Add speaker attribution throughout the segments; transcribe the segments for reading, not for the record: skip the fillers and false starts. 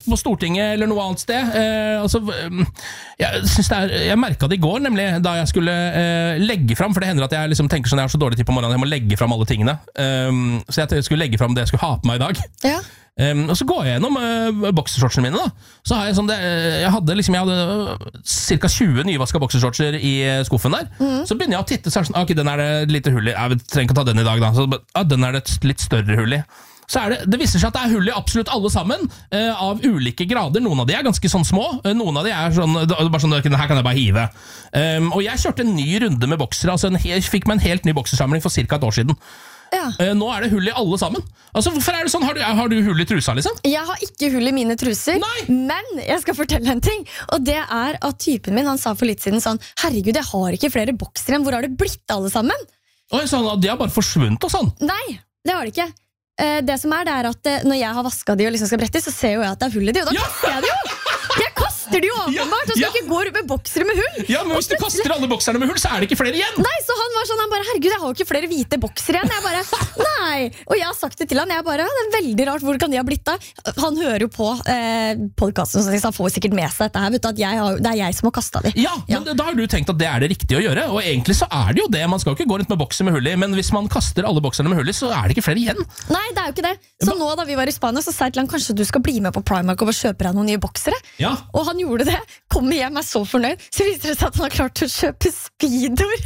Speaker 1: på Stortinget eller noe annet sted. Jeg merket det i går, nemlig, da jeg skulle legge frem, for det hender at jeg liksom tenker sånn, jeg har så dårlig tid på morgenen, jeg må legge frem alle tingene. Så jeg skulle legge frem det jeg skulle ha på meg i dag.
Speaker 2: Ja.
Speaker 1: Og så går jeg gjennom boksershortsene mine da. Så har jeg sånn jeg hadde cirka 20 nyvaska boksershortser i skuffen der. Så begynner jeg å titte, så er det sånn, ok, den er det et lite hull i. Jeg trenger ikke å ta den i dag da. Så, den er det et litt større hull i. Så det viser seg at det er hull i absolutt alle sammen, av ulike grader. Noen av de er ganske sånn små, noen av de er sånn, bare sånn, her kan jeg bare hive. Og jeg kjørte en ny runde med boksere, altså jeg fikk meg en helt ny boksersamling for cirka et år siden.
Speaker 2: Ja.
Speaker 1: Nå er det hull i alle sammen. Altså, hvorfor er det sånn? Har du hull i trusa, liksom?
Speaker 2: Jeg har ikke hull i mine truser.
Speaker 1: Nei.
Speaker 2: Men jeg skal fortelle en ting. Og det er at typen min, han sa for litt siden sånn, herregud, jeg har ikke flere boksere enn hvor har det blitt alle sammen?
Speaker 1: Og sånn, de har bare forsvunnet og sånn.
Speaker 2: Nei, det har det ikke. Det som det er at når jeg har vasket de og liksom skal brette, så ser jo jeg at det er hull i de, og da kaster jeg det jo! Jeg kaster de jo åpenbart, og skal ikke gå med boksere med hull.
Speaker 1: Ja, men hvis du kaster alle bokserne med hull, så er det ikke flere igjen.
Speaker 2: Nei, så han var sånn, han bare, herregud, jeg har jo ikke flere hvite boksere igjen. Jeg bare, nei. Og jeg har sagt det til han, jeg bare, det er veldig rart, hvor kan de ha blitt av? Han hører jo på podcasten, så han får sikkert med seg dette her, vet du, at det er jeg som har kastet de.
Speaker 1: Ja, men da har du tenkt at det er det riktige å gjøre, og egentlig så er det jo det. Man skal jo ikke gå rundt med bokser med hull i, men hvis man kaster alle bokserne med hull i, så er det ikke flere igjen.
Speaker 2: Nei, det er jo ikke det. Så nå da vi var i Spania, så sa jeg til han, kanskje du skal bli med på Primark og kjøpe deg noen nye boksere?
Speaker 1: Ja.
Speaker 2: Og han gjorde det, kom hjem, er så fornøyd. Så viser det seg at han har klart å kjøpe speedoer.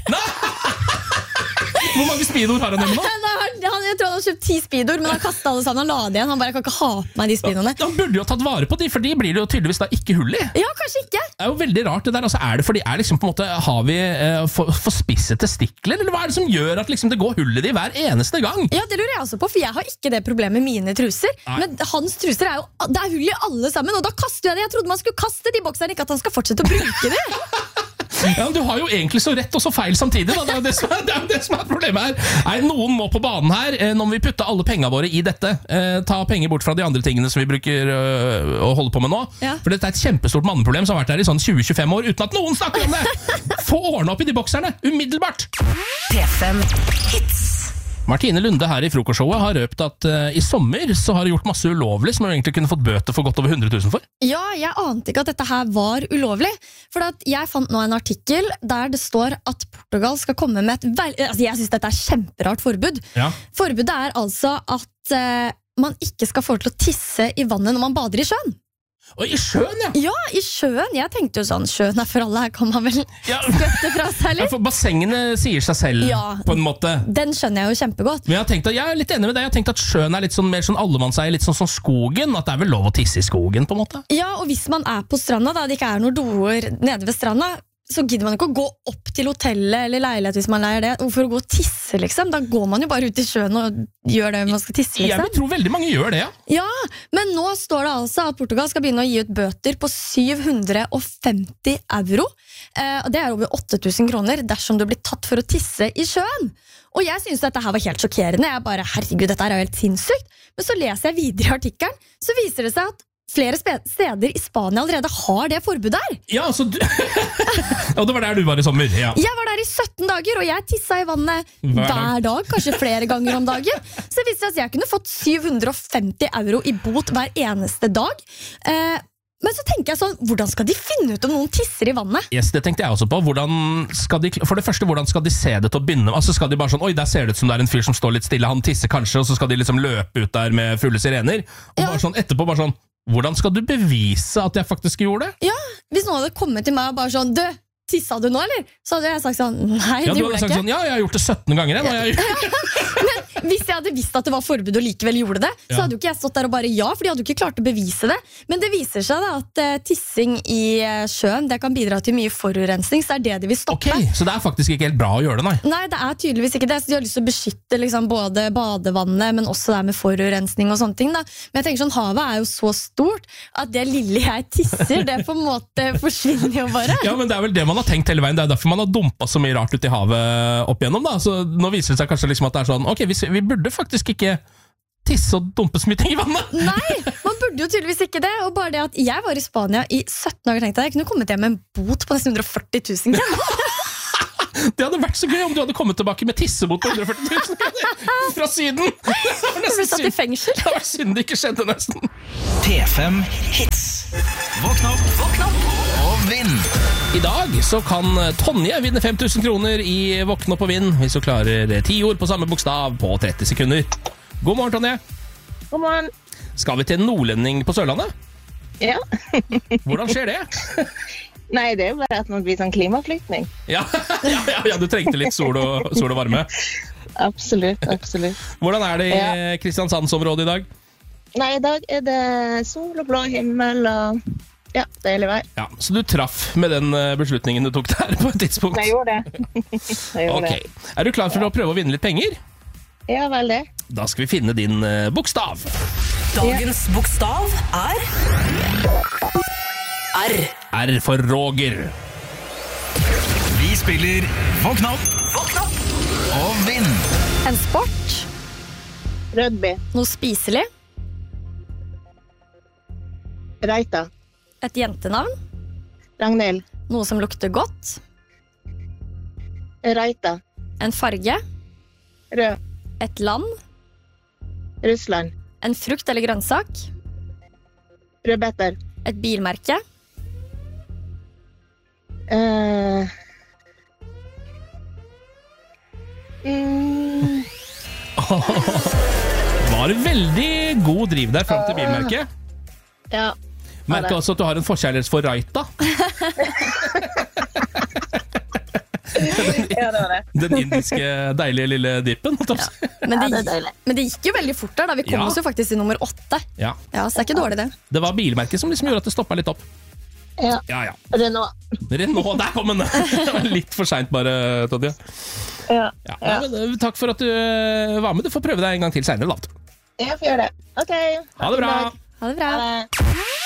Speaker 1: Hvor mange speedoer har han hjemme nå?
Speaker 2: Jeg tror han har kjøpt 10 speedoer, men han kastet alle sammen, han la det igjen. Han bare, jeg kan ikke ha på meg de speedoene.
Speaker 1: Han burde jo tatt vare på de, for de blir det jo tydeligvis da ikke hull i.
Speaker 2: Ja, kanskje ikke.
Speaker 1: Det er jo veldig rart det der, altså er det fordi liksom på en måte, har vi for spisse testikler, eller hva er det som gjør at liksom det går hull i de hver eneste gang?
Speaker 2: Ja, det lurer jeg også på, for jeg har ikke det problemet med mine truser.
Speaker 1: Nei.
Speaker 2: Men hans truser er jo, det er hull i alle sammen, og da kaster jeg det. Jeg trodde man skulle kaste de bokserne, ikke at han skal fortsette å bruke det.
Speaker 1: Ja, men du har jo egentlig så rett og så feil samtidig da. Det er jo det som er problemet her. Nei, noen må på banen her. Nå må vi putte alle pengene våre i dette. Ta penger bort fra de andre tingene som vi bruker å holde på med nå.
Speaker 2: Ja.
Speaker 1: For dette er et kjempestort manneproblem som har vært her i sånn 20-25 år uten at noen snakker om det. Få ordne opp i de bokserne, umiddelbart.
Speaker 3: P5 Hits.
Speaker 1: Martine Lunde her i Frokostshowet har røpt at i sommer så har de gjort masse ulovlig som de egentlig kunne fått bøter for godt over 100 000 for.
Speaker 2: Ja, jeg ante ikke at dette her var ulovlig. For at jeg fant nå en artikkel der det står at Portugal skal komme med jeg synes dette er kjemperart forbud.
Speaker 1: Ja.
Speaker 2: Forbudet er altså at man ikke skal få til å tisse i vannet når man bader i sjøen.
Speaker 1: Og i sjøen, ja!
Speaker 2: Ja, i sjøen. Jeg tenkte jo sånn, sjøen er for alle, her kan man vel skvette fra seg litt.
Speaker 1: Ja, for bassengene sier seg selv, på en måte.
Speaker 2: Den skjønner jeg jo kjempegodt.
Speaker 1: Men jeg er litt enig med deg. Jeg har tenkt at sjøen er litt sånn mer sånn allemannseie, litt sånn som skogen. At det er vel lov å tisse i skogen, på en måte.
Speaker 2: Ja, og hvis man er på stranda, da det ikke er noen doer nede ved stranda, så gidder man ikke å gå opp til hotellet eller leilighet hvis man leier det. Hvorfor å gå og tisse, liksom? Da går man jo bare ut i sjøen og gjør det man skal tisse, liksom.
Speaker 1: Jeg tror veldig mange gjør det, ja.
Speaker 2: Ja, men nå står det altså at Portugal skal begynne å gi ut bøter på 750 euro. Og det er over 8000 kroner dersom du blir tatt for å tisse i sjøen. Og jeg synes dette her var helt sjokkerende. Jeg bare, herregud, dette er jo helt sinnssykt. Men så leser jeg videre i artikkelen, så viser det seg at flere steder i Spania allerede har det forbudet her.
Speaker 1: Ja, så og det var der du var i sommer, ja.
Speaker 2: Jeg var der i 17 dager, og jeg tissa i vannet hver dag, kanskje flere ganger om dagen. Så det viste seg at jeg kunne fått 750 euro i bot hver eneste dag. Men så tenker jeg sånn, hvordan skal de finne ut om noen tisser i vannet?
Speaker 1: Yes, det tenkte jeg også på. For det første, hvordan skal de se det til å begynne? Altså skal de bare sånn, oi, der ser det ut som det er en fyr som står litt stille, han tisser kanskje, og så skal de liksom løpe ut der med fulle sirener. Og bare sånn, etterpå bare sånn, hvordan skal du bevise at jeg faktisk gjorde det?
Speaker 2: Ja, hvis noen hadde kommet til meg og bare sånn, du, tissa du nå, eller? Så hadde jeg sagt sånn, nei, det gjorde jeg ikke.
Speaker 1: Sånn, ja, jeg har gjort det 17 ganger.
Speaker 2: Men hvis jeg hadde visst at det var forbud og likevel gjorde det, så hadde jo ikke jeg stått der og bare ja, for de hadde jo ikke klart å bevise det. Men det viser seg da at tissing i sjøen, det kan bidra til mye forurensning, så det er det de vil stoppe.
Speaker 1: Ok, så det er faktisk ikke helt bra å gjøre det, nei?
Speaker 2: Nei, det er tydeligvis ikke det. Så de har lyst til å beskytte liksom, både badevannet, men også det med forurensning og sånne ting. Da. Men jeg tenker sånn, havet er jo så stort at det lille jeg tisser, det på en måte forsvinner jo bare.
Speaker 1: Ja, men det er vel det man har tenkt hele veien. Det er derfor man har dumpet så mye rart ut i havet opp igjennom. Da. Så nå viser det seg kanskje liksom at det er sånn, ok, vi burde faktisk ikke tisse og dumpe så mye ting i vannet.
Speaker 2: Nei, man burde jo tydeligvis ikke det. Og bare det at jeg var i Spania i 17 dager, tenkte jeg kunne kommet hjem med en bot på nesten 140 000 kroner.
Speaker 1: Det hadde vært så gøy om du hadde kommet tilbake med tissebot på 140 000 kroner fra Syden. Det var
Speaker 2: Du blir satt i fengsel.
Speaker 1: Det var synd det ikke skjedde nesten.
Speaker 4: P5 Hits. Våkn opp og vinn.
Speaker 1: I dag så kan Tonje vinne 5000 kroner i Våkn opp og vinn hvis hun klarer 10 ord på samme bokstav på 30 sekunder. God morgen, Tonje.
Speaker 5: God morgen.
Speaker 1: Skal vi til en nordlending på Sørlandet?
Speaker 5: Ja.
Speaker 1: Hvordan skjer det?
Speaker 5: Nei, det er jo bare at man blir sånn klimaflyktning.
Speaker 1: Ja, du trengte litt sol og varme.
Speaker 5: Absolutt.
Speaker 1: Hvordan er det i Kristiansandsområdet i dag?
Speaker 5: Nei, i dag er det sol og blå himmel og ja, deilig vær.
Speaker 1: Ja, så du traff med den beslutningen du tok der på et tidspunkt?
Speaker 5: Jeg gjorde det.
Speaker 1: Ok. Er du klar for å prøve å vinne litt penger?
Speaker 5: Ja, veldig.
Speaker 1: Da skal vi finne din bokstav.
Speaker 3: Dagens bokstav er R.
Speaker 1: R for Roger.
Speaker 4: Vi spiller Våkn opp og vinn.
Speaker 2: En sport.
Speaker 5: Rugby.
Speaker 2: Noe spiselig.
Speaker 5: Reita.
Speaker 2: Et jentenavn.
Speaker 5: Ragnhild.
Speaker 2: Noe som lukter godt.
Speaker 5: Reita.
Speaker 2: En farge.
Speaker 5: Rød.
Speaker 2: Et land.
Speaker 5: Russland.
Speaker 2: En frukt eller grønnsak.
Speaker 5: Rødbeter.
Speaker 2: Et bilmerke.
Speaker 1: Var veldig god driv der frem til bilmerket.
Speaker 5: Ja.
Speaker 1: Merker også at du har en forkjærlighet for Raita.
Speaker 5: Ja, det var det.
Speaker 1: Den indiske deilige lille dippen.
Speaker 2: Men
Speaker 5: Ja, det
Speaker 2: det,
Speaker 5: er deilig.
Speaker 2: men det gikk jo veldig fort der da. Vi kom
Speaker 1: Ja.
Speaker 2: oss jo faktisk til nummer 8.
Speaker 1: Ja.
Speaker 2: Ja, så det er ikke dårlig det.
Speaker 1: Det var bilmerket som liksom gjorde at det stoppet litt opp.
Speaker 5: Ja.
Speaker 1: Ja.
Speaker 5: Renault.
Speaker 1: Renault, der kom den! Det var litt for sent bare, Tonje.
Speaker 5: Ja.
Speaker 1: Ja. Ja, men, takk for at du var med. Du får prøve deg en gang til senere, da.
Speaker 5: Jeg får gjøre det. Ok.
Speaker 1: Ha det bra!
Speaker 2: Ha det bra.
Speaker 5: Ha det.